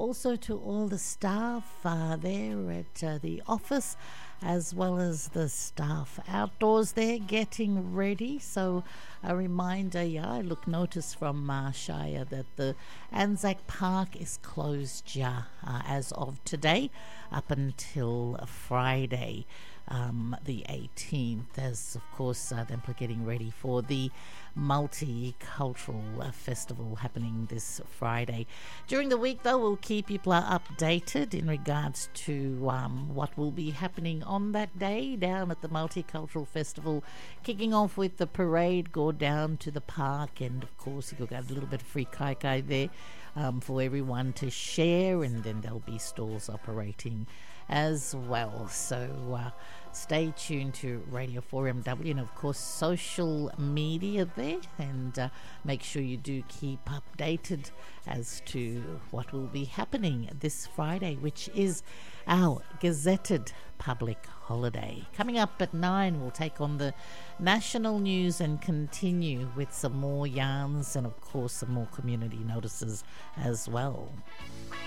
also to all the staff there at the office, as well as the staff outdoors there getting ready. So a reminder, I notice from Shire that the Anzac Park is closed as of today up until Friday, the 18th, as of course them getting ready for the multicultural festival happening this Friday. During the week, though, we'll keep you updated in regards to what will be happening on that day down at the Multicultural Festival, kicking off with the parade, go down to the park, and of course you've got a little bit of free kai there for everyone to share, and then there'll be stalls operating as well. So stay tuned to Radio 4MW and of course social media there, and make sure you do keep updated as to what will be happening this Friday, which is our gazetted public holiday. Coming up at 9, we'll take on the national news and continue with some more yarns and of course some more community notices as well.